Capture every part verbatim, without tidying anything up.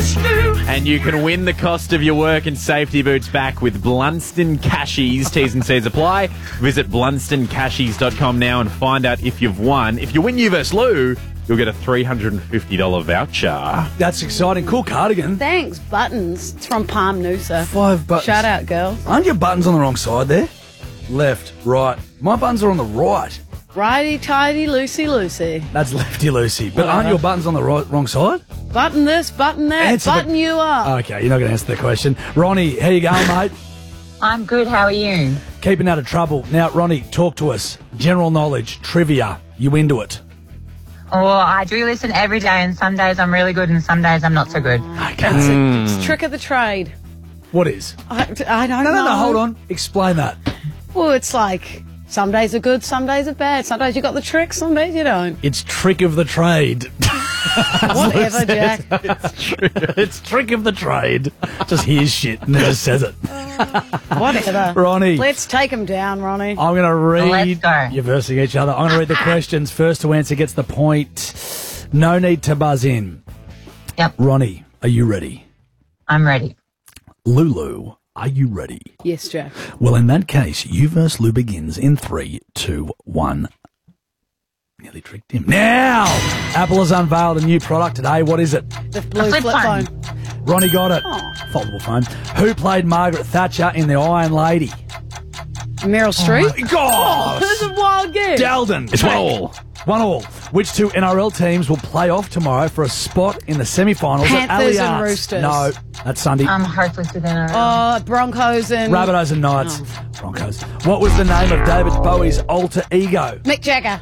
And you can win the cost of your work and safety boots back with Blunston Cashies. T's and C's apply. Visit blunston cashies dot com now and find out if you've won. If you win you versus Lou, you'll get a three hundred fifty dollars voucher. That's exciting. Cool cardigan. Thanks, Buttons. It's from Palm Noosa. Five buttons. Shout out, girls. Aren't your buttons on the wrong side there? Left, right. My buttons are on the right. Righty-tighty, loosey-loosey. That's lefty-loosey. But aren't your buttons on the right, wrong side? Button this, button that, Answer the- button you up. Okay, you're not going to answer the question. Ronnie, how you going, mate? I'm good. How are you? Keeping out of trouble. Now, Ronnie, talk to us. General knowledge, trivia. You into it? Oh, I do listen every day, and some days I'm really good, and some days I'm not so good. Okay. It's, a, it's a trick of the trade. What is? I, I don't No, know. no, no, hold on. Explain that. Well, it's like some days are good, some days are bad. Some days you got the trick, some days you don't. It's trick of the trade. Whatever, Jack. it's, trick, it's trick of the trade. Just hears shit and then just says it. Whatever. Ronnie. Let's take them down, Ronnie. I'm going to read. Let's go. You're versing each other. I'm going to read the questions. First to answer gets the point. No need to buzz in. Yep, Ronnie, are you ready? I'm ready. Lulu, are you ready? Yes, Jack. Well, in that case, you versus Lou begins in three, two, one. Nearly tricked him. Now, Apple has unveiled a new product today. What is it? The blue A flip, flip phone. phone. Ronnie got it. Oh. Foldable phone. Who played Margaret Thatcher in The Iron Lady? Meryl Streep. Gosh! This is a wild game. Dalden. It's one all. One all. Which two N R L teams will play off tomorrow for a spot in the semi-finals at Panthers and Allianz? Roosters. No, that's Sunday. I'm hopeless with N R L. Oh, Broncos and... Rabbitohs and Knights. Oh. Broncos. What was the name of David Bowie's alter ego? Mick Jagger.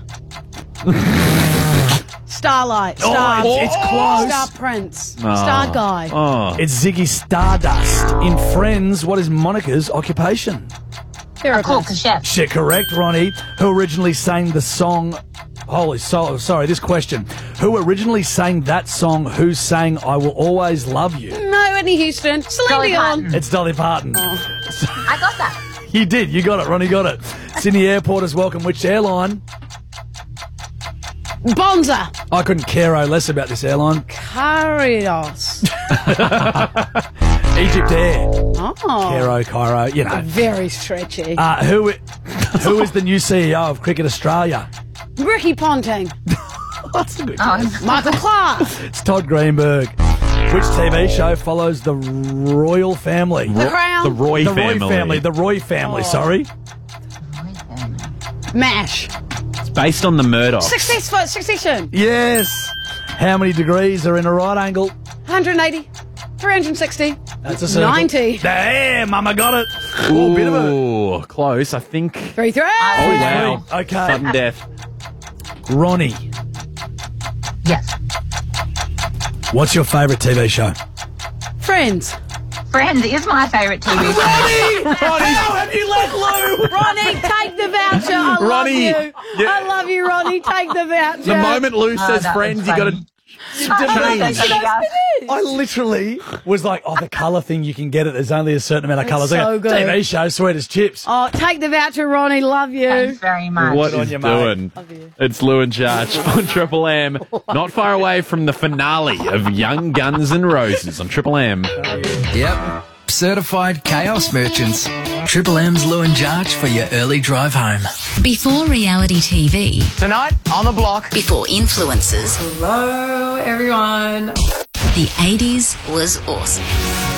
Starlight. Star. Oh, it's, it's close. Star Prince. Star Guy. Oh. It's Ziggy Stardust. In Friends, what is Monica's occupation? Cook, a chef. Shit, correct, Ronnie. Who originally sang the song... Holy so sorry, this question. Who originally sang that song, who sang I Will Always Love You? No, Whitney Houston. Celine Dolly Dion. Parton. It's Dolly Parton. I got that. You did, you got it, Ronnie got it. Sydney Airport is welcome. Which airline? Bonza. I couldn't care o less about this airline. Caridos. Egypt Air. Oh. Cairo, Cairo, you know. Very stretchy. Uh, who, who is the new C E O of Cricket Australia? Ricky Ponting. That's a good Oh, Michael Clark. It's Todd Greenberg. Which T V show follows the royal family? The Crown. The Roy the family. Roy family. The Roy family, Oh. sorry. MASH. It's based on the Murdochs. Successful Succession. Yes. How many degrees are in a right angle? one hundred eighty. three hundred sixty. That's a circle. ninety. Damn, Mama got it. Ooh, a bit of a... Ooh, close. I think. Three, three. Oh, wow. Okay. Sudden death. Ronnie, yes. what's your favourite T V show? Friends. Friends is my favourite T V show. Ronnie! Ronnie! How have you let Lou? Ronnie, take the voucher. I love Ronnie, you. yeah. I love you, Ronnie. Take the voucher. The moment Lou Oh, says that friends, was you got to funny. change. There you go. I literally was like, oh, the colour thing, you can get it. There's only a certain amount of colours. so I go, good. T V show, sweet as chips. Oh, take the voucher, Ronnie. Love you. Thanks very much. What on is you, mate. doing? Love you. It's Lou and Charge on Triple M. Not far away from the finale of Young Guns N' Roses on Triple M. Yep. Certified chaos merchants. Triple M's Lou and Jarch for your early drive home. Before reality T V. Tonight on the block. Before influencers. Hello, everyone. The eighties was awesome.